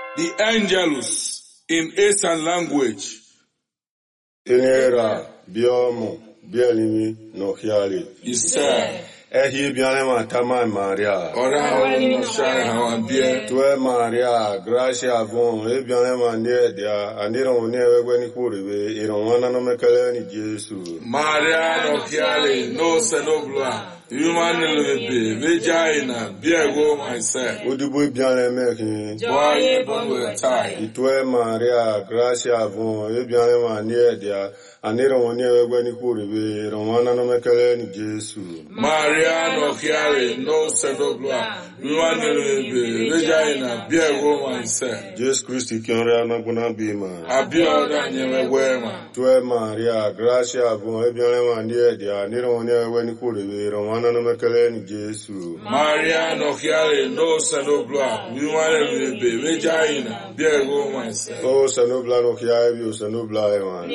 The Angelus in Eastern language. Inera, biomo, bielimi, no hiali. Isa. Ehi bianema tama Maria. Ora no shai hawambie. Tue Maria, gracia avon, e bianema niedia, aniro newe ni kuribe, ironwana no mekele ni Jesu. Maria no hiali, no senobla. Human lebe, vagina, biego myself. Udubu bianeme. Boy, boy, tie. Itue Maria, gracia avon, e bianema niedia, aniro newe ni kuribe, ironwana no mekele ni Jesu. Maria no hiali, no senobla. Human lebe, vagina, biego myself. Jesus Christ, Kyora Naguna Bima. Abioda nyewema. Tue Maria, gracia avon, e bianema niedia, aniro newe ni kuribe, Romana no mekele ni Jesu. Maria no hiali, no senobla. Human lebe, vagina, biego myself. O sanubla no kiaibi, o sanubla eman.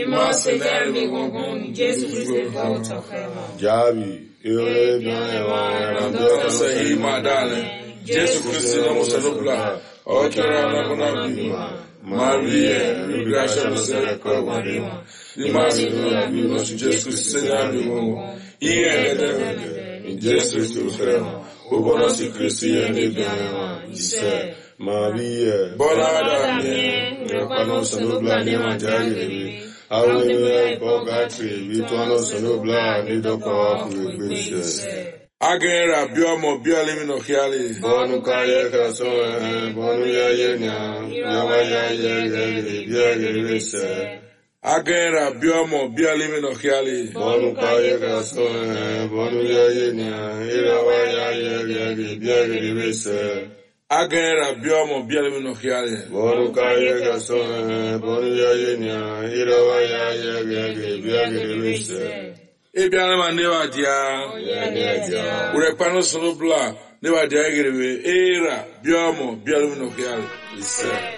Jabi, ewe bian eman, Say, my darling, Jesus Christ, no senobla. Okera na kuna bima. Maria, gracia no se recordarima. Imasi no bima, Jesus Christ, na bima. In Jesus Christ, o bono si Christi ene bima. Ise. Maria, Bonada mie, repano sanubla ni manjari. Awe bogatri, vituano sanubla ni doko kuibishe. Agera biomo biolimi no hiali. Bonu kaye krasoe, bonu ya yenya, yawa ya ye biagirese. Agera biomo biolimi no hiali. Bonu kaye krasoe, bonu ya yenya, yawa ya ye biagirese. Agera biomo biolimi no hiali. Bonu kaye krasoe, bonu ya yenya, yawa ya ye biagirese. Ebiana maneva dia. Urepano sonobla. Neva dia gerebe. Era biomo biolimi no hiali.